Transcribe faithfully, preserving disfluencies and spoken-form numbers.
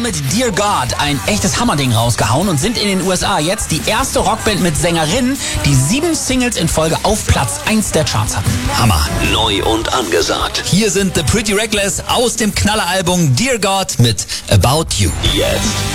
mit Dear God ein echtes Hammerding rausgehauen und sind in den U S A jetzt die erste Rockband mit Sängerinnen, die sieben Singles in Folge auf Platz eins der Charts hatten. Hammer. Neu und angesagt. Hier sind The Pretty Reckless aus dem Knalleralbum Dear God mit About You. Jetzt